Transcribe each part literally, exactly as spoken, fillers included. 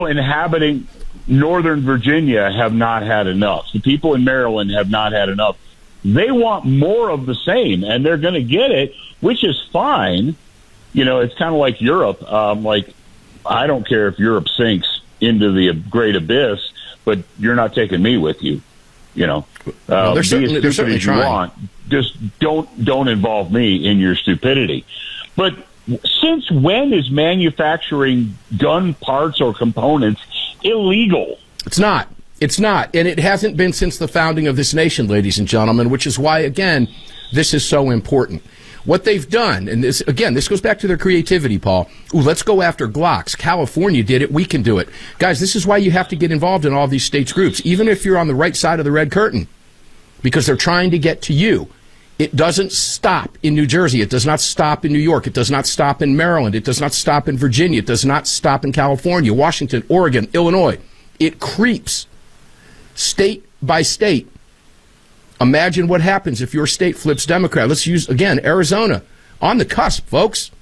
inhabiting Northern Virginia have not had enough. The people in Maryland have not had enough. They want more of the same, and they're going to get it, which is fine. You know, it's kind of like Europe. Um, like, I don't care if Europe sinks into the great abyss, but you're not taking me with you. You know, well, uh, they're be certainly, as they're stupid certainly as you trying. want. Just don't don't involve me in your stupidity. But since when is manufacturing gun parts or components illegal? It's not. It's not. And it hasn't been since the founding of this nation, ladies and gentlemen, which is why, again, this is so important. What they've done, and this, again, this goes back to their creativity, Paul. Ooh, let's go after Glocks. California did it. We can do it. Guys, this is why you have to get involved in all these states' groups, even if you're on the right side of the red curtain, because they're trying to get to you. It doesn't stop in New Jersey. It does not stop in New York. It does not stop in Maryland. It does not stop in Virginia. It does not stop in California, Washington, Oregon, Illinois. It creeps state by state. Imagine what happens if your state flips Democrat. Let's use, again, Arizona. On the cusp, folks.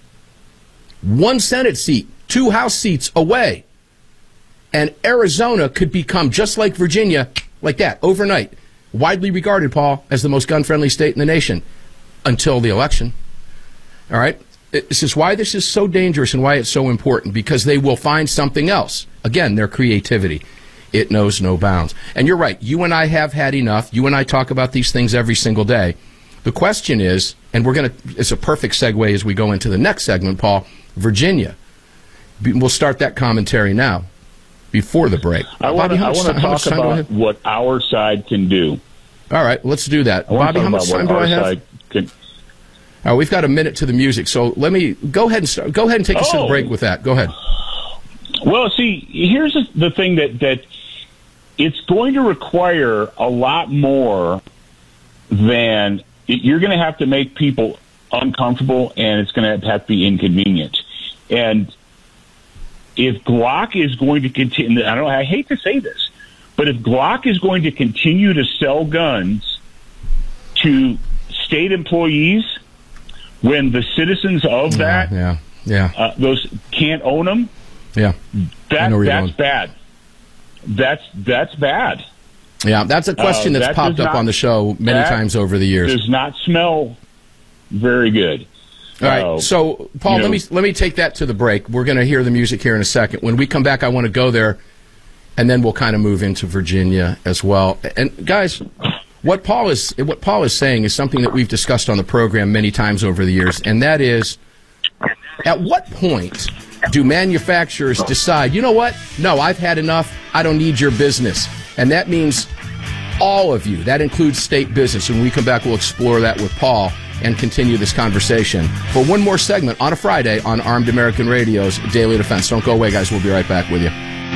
One Senate seat, two House seats away. And Arizona could become, just like Virginia, like that, overnight. Widely regarded, Paul, as the most gun-friendly state in the nation until the election. All right? This is why this is so dangerous and why it's so important, because they will find something else. Again, their creativity. It knows no bounds. And you're right. You and I have had enough. You and I talk about these things every single day. The question is, and we're going to, it's a perfect segue as we go into the next segment, Paul, Virginia. We'll start that commentary now, before the break. I want to talk about what our side can do. All right, let's do that. Bobby, how much time do I have? Can... All right, we've got a minute to the music, so let me, go ahead and start, go ahead and take us oh. to the break with that. Go ahead. Well, see, here's the thing that, that it's going to require a lot more than you're going to have to make people uncomfortable, and it's going to have to be inconvenient. And if Glock is going to continue, I don't, I hate to say this, but if Glock is going to continue to sell guns to state employees when the citizens of that, yeah, yeah, yeah. Uh, those can't own them. Yeah, that, that's bad. That's that's bad. Yeah, that's a question uh, that's that popped up not, on the show many times over the years. Does not smell very good. All right, uh, so Paul, you know, let me let me take that to the break. We're going to hear the music here in a second. When we come back, I want to go there, and then we'll kind of move into Virginia as well. And guys, what Paul is what Paul is saying is something that we've discussed on the program many times over the years, and that is, at what point do manufacturers decide, you know what? No, I've had enough. I don't need your business. And that means all of you. That includes state business. And when we come back, we'll explore that with Paul and continue this conversation for one more segment on a Friday on Armed American Radio's Daily Defense. Don't go away, guys. We'll be right back with you.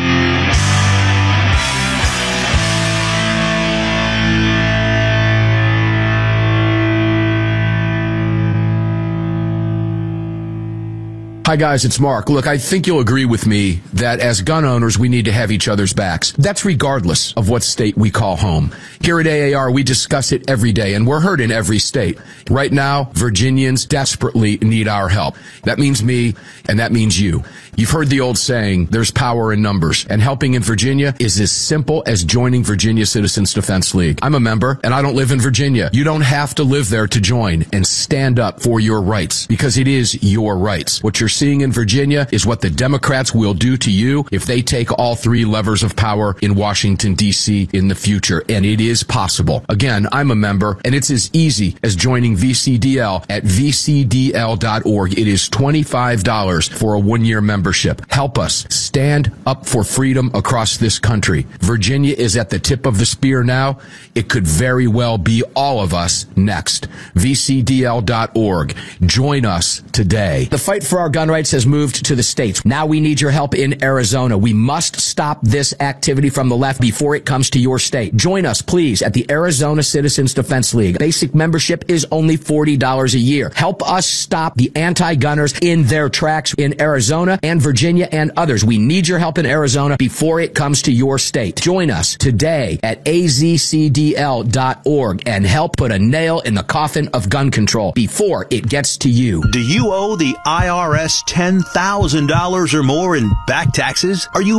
Hi, guys, it's Mark. Look, I think you'll agree with me that as gun owners, we need to have each other's backs. That's regardless of what state we call home. Here at A A R, we discuss it every day, and we're heard in every state. Right now, Virginians desperately need our help. That means me, and that means you. You've heard the old saying, there's power in numbers, and helping in Virginia is as simple as joining Virginia Citizens Defense League. I'm a member, and I don't live in Virginia. You don't have to live there to join and stand up for your rights, because it is your rights. What you're seeing in Virginia is what the Democrats will do to you if they take all three levers of power in Washington, D C in the future, and it is possible. Again, I'm a member, and it's as easy as joining V C D L at V C D L dot org. It is twenty-five dollars for a one-year membership. Help us stand up for freedom across this country. Virginia is at the tip of the spear now. It could very well be all of us next. V C D L dot org. Join us today. The fight for our gun rights has moved to the states. Now we need your help in Arizona. We must stop this activity from the left before it comes to your state. Join us, please, at the Arizona Citizens Defense League. Basic membership is only forty dollars a year. Help us stop the anti-gunners in their tracks in Arizona and Virginia and others. We need your help in Arizona before it comes to your state. Join us today at A Z C D L dot org and help put a nail in the coffin of gun control before it gets to you. Do you owe the I R S ten thousand dollars or more in back taxes? Are you